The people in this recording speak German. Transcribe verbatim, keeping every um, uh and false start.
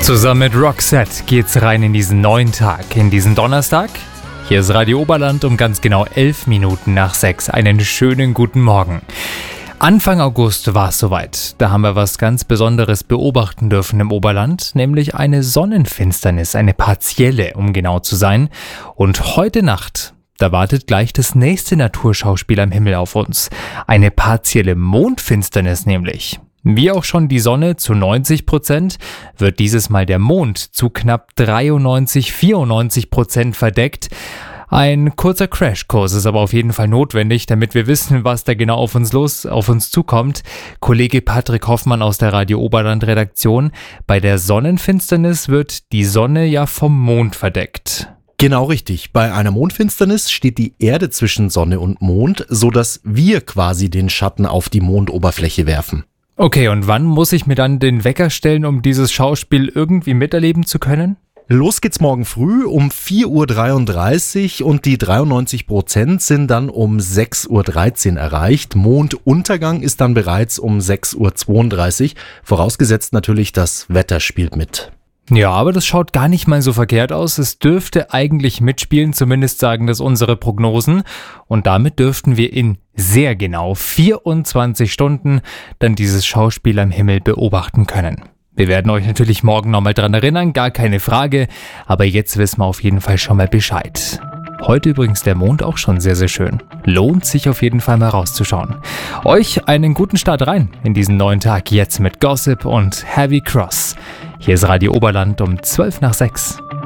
Zusammen mit Roxette geht's rein in diesen neuen Tag, in diesen Donnerstag. Hier ist Radio Oberland um ganz genau elf Minuten nach sechs. Einen schönen guten Morgen. Anfang August war es soweit. Da haben wir was ganz Besonderes beobachten dürfen im Oberland, nämlich eine Sonnenfinsternis, eine partielle, um genau zu sein. Und heute Nacht, da wartet gleich das nächste Naturschauspiel am Himmel auf uns. Eine partielle Mondfinsternis nämlich. Wie auch schon die Sonne zu neunzig Prozent, wird dieses Mal der Mond zu knapp dreiundneunzig, vierundneunzig Prozent verdeckt. Ein kurzer Crashkurs ist aber auf jeden Fall notwendig, damit wir wissen, was da genau auf uns los, auf uns zukommt. Kollege Patrick Hoffmann aus der Radio Oberland Redaktion. Bei der Sonnenfinsternis wird die Sonne ja vom Mond verdeckt. Genau richtig. Bei einer Mondfinsternis steht die Erde zwischen Sonne und Mond, sodass wir quasi den Schatten auf die Mondoberfläche werfen. Okay, und wann muss ich mir dann den Wecker stellen, um dieses Schauspiel irgendwie miterleben zu können? Los geht's morgen früh um vier Uhr dreiunddreißig und die dreiundneunzig Prozent sind dann um sechs Uhr dreizehn erreicht. Monduntergang ist dann bereits um sechs Uhr zweiunddreißig, vorausgesetzt natürlich, das Wetter spielt mit. Ja, aber das schaut gar nicht mal so verkehrt aus. Es dürfte eigentlich mitspielen, zumindest sagen das unsere Prognosen. Und damit dürften wir in sehr genau vierundzwanzig Stunden dann dieses Schauspiel am Himmel beobachten können. Wir werden euch natürlich morgen nochmal dran erinnern, gar keine Frage. Aber jetzt wissen wir auf jeden Fall schon mal Bescheid. Heute übrigens der Mond auch schon sehr, sehr schön. Lohnt sich auf jeden Fall mal rauszuschauen. Euch einen guten Start rein in diesen neuen Tag jetzt mit Gossip und Heavy Cross. Hier ist Radio Oberland um zwölf nach sechs.